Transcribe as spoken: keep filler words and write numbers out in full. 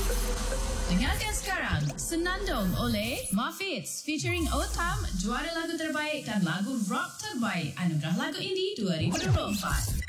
Dengarkan sekarang Senandung oleh Muffets featuring Otam, juara lagu terbaik dan lagu rock terbaik Anugerah Lagu Indie dua ribu dua puluh empat.